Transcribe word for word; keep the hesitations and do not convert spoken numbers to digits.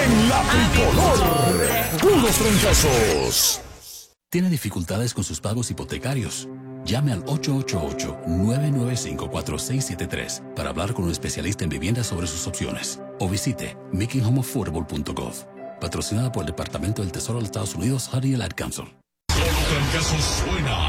en la tricolor. Puros trancazos. ¿Tiene dificultades con sus pagos hipotecarios? Llame al ocho ocho ocho, nueve nueve cinco, cuatro seis siete tres para hablar con un especialista en vivienda sobre sus opciones. O visite making home affordable punto gov. Patrocinada por el Departamento del Tesoro de los Estados Unidos, Honey y el Ad Council. Solo Trancazos suena